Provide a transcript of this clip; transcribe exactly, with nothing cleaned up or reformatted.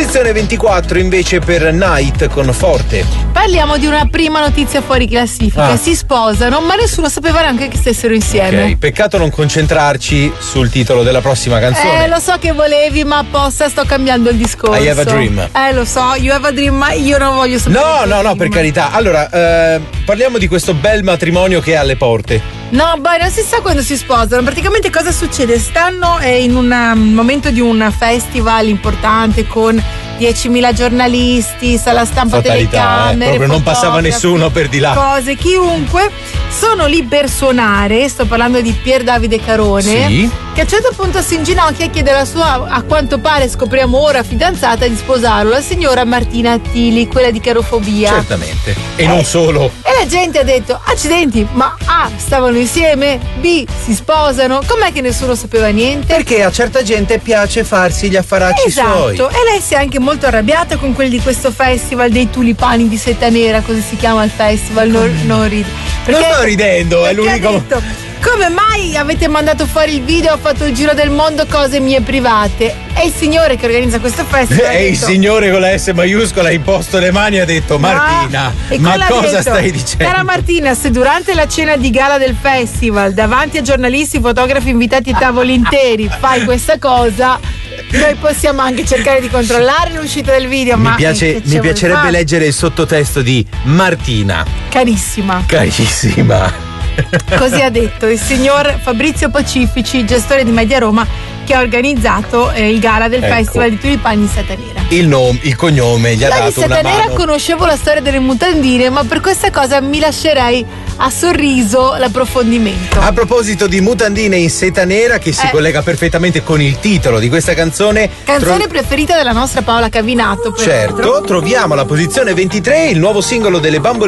Posizione ventiquattro invece per Night con Forte. Parliamo di una prima notizia fuori classifica. Ah. Si sposano, ma nessuno sapeva neanche che stessero insieme. Ok, peccato non concentrarci sul titolo della prossima canzone. Eh, lo so che volevi, ma apposta sto cambiando il discorso. I have a dream. Eh, lo so, you have a dream, ma io non voglio sapere. No, no, no, per carità. Allora, eh, parliamo di questo bel matrimonio che è alle porte. No, beh, non si sa quando si sposano. Praticamente cosa succede? Stanno eh, in un um, momento di un festival importante con diecimila giornalisti, sala stampa, Fatalità, telecamere, eh, proprio non passava fotografi, nessuno per di là. Cose, chiunque. Sono lì per suonare. Sto parlando di Pier Davide Carone. Sì. Che a un certo punto si inginocchia e chiede alla sua, a quanto pare scopriamo ora, fidanzata, di sposarlo, la signora Martina Attili, quella di Carofobia. Certamente. E non solo. E la gente ha detto, accidenti, ma A, stavano insieme, B, si sposano, com'è che nessuno sapeva niente? Perché a certa gente piace farsi gli affaracci Esatto, suoi. e lei si è anche molto arrabbiata con quelli di questo festival dei tulipani di seta nera, così si chiama il festival, non, non ridi. Non sto ridendo, è perché l'unico. ha detto, come mai avete mandato fuori il video, ho fatto il giro del mondo, cose mie private? E il signore che organizza questo festival ha E il detto, signore con la S maiuscola ha imposto le mani e ha detto: Martina, e ma quella ha cosa detto, stai dicendo? Cara Martina, se durante la cena di gala del festival, davanti a giornalisti, fotografi invitati e tavoli interi, fai questa cosa, noi possiamo anche cercare di controllare l'uscita del video. Mi, ma piace, che ce mi vuoi piacerebbe fare? leggere il sottotesto di Martina. Carissima. Carissima. Così ha detto il signor Fabrizio Pacifici, gestore di Media Roma, che ha organizzato eh, il gala del Ecco. Festival di Tulipani in Seta Nera. Il nome, il cognome gli ha Io di dato una Seta Nera mano. conoscevo la storia delle mutandine, ma per questa cosa mi lascerei a sorriso l'approfondimento. A proposito di mutandine in seta nera, che si Eh. collega perfettamente con il titolo di questa canzone. Canzone tro- preferita della nostra Paola Cavinato, peraltro. Certo, troviamo alla posizione ventitré il nuovo singolo delle Bamboline